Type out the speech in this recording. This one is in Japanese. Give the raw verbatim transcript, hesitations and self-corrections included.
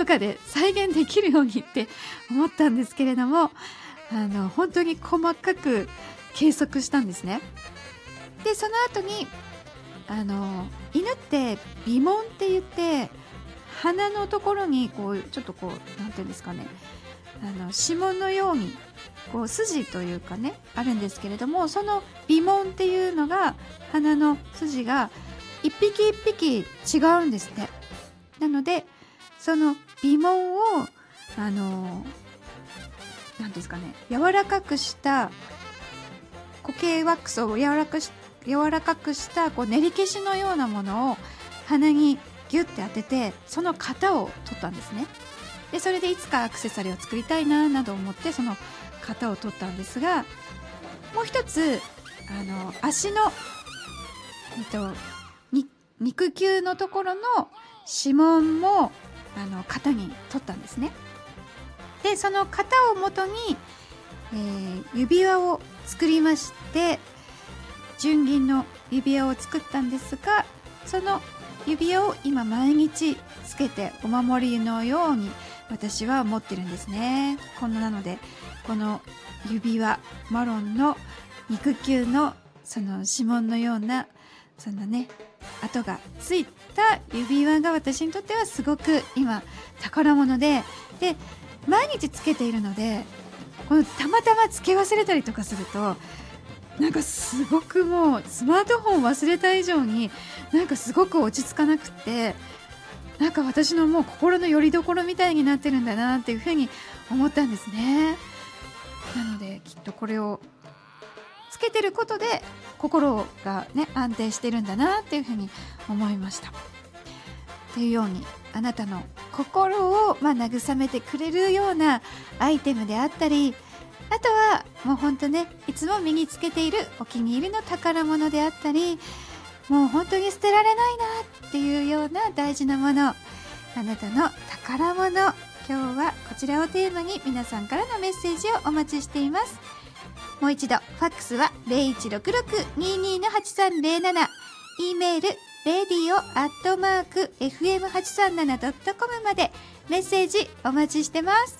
中で再現できるようにって思ったんですけれども、あの本当に細かく計測したんですね。でその後にあの犬って鼻紋って言って、鼻のところにこうちょっとこうなんていうんですかね、あの指紋のようにこう筋というかねあるんですけれども、その鼻紋っていうのが、鼻の筋が一匹一匹違うんですって。なのでその鼻紋をあのなんですかね、柔らかくした固形ワックスを柔らかし柔らかくしたこう練り消しのようなものを鼻にギュッて当てて、その型を取ったんですね。でそれでいつかアクセサリーを作りたいななど思ってその型を取ったんですが、もう一つあの足の、えっと、に肉球のところの指紋もあの型に取ったんですね。でその型をもとに、えー、指輪を作りまして、純銀の指輪を作ったんですが、その指輪を今毎日つけてお守りのように私は持ってるんですね。こんななのでこの指輪、マロンの肉球のその指紋のようなそのね跡がついた指輪が私にとってはすごく今宝物で、で毎日つけているので、このたまたまつけ忘れたりとかするとなんかすごくもうスマートフォン忘れた以上になんかすごく落ち着かなくって、なんか私のもう心の拠り所みたいになってるんだなっていうふうに思ったんですね。なのできっとこれをつけてることで心がね安定してるんだなっていうふうに思いました。というようにあなたの心をまあ慰めてくれるようなアイテムであったり、あとはもうほんとねいつも身につけているお気に入りの宝物であったり、もう本当に捨てられないなっていうような大事なもの、あなたの宝物、今日はこちらをテーマに皆さんからのメッセージをお待ちしています。もう一度ファックスは ゼロいちろくろく にーにー はちさんゼロなな、 E メール レディオ アットマーク エフエムはちさんなな ドットコム までメッセージお待ちしてます。